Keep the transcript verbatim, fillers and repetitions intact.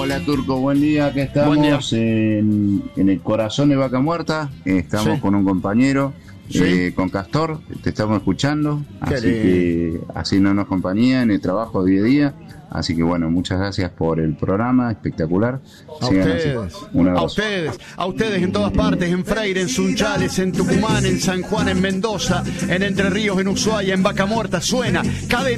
Hola Turco, buen día, acá estamos día. En, en el corazón de Vaca Muerta, estamos Sí. con un compañero, Sí. eh, con Castor, te estamos escuchando, Qué así que así no nos compañía en el trabajo día a día, así que bueno, muchas gracias por el programa, espectacular. A Sigan así. ustedes, Un a abrazo. ustedes, a ustedes en todas partes, en Freire, en Sunchales, en Tucumán, en San Juan, en Mendoza, en Entre Ríos, en Ushuaia, en Vaca Muerta, suena Cadena